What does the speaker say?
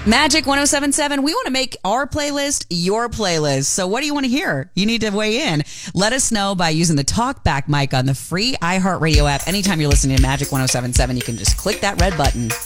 Magic 1077, we want to make our playlist your playlist. So what do you want to hear? You need to weigh in. Let us know by using the talkback mic on the free iHeartRadio app. Anytime you're listening to Magic 1077, you can just click that red button.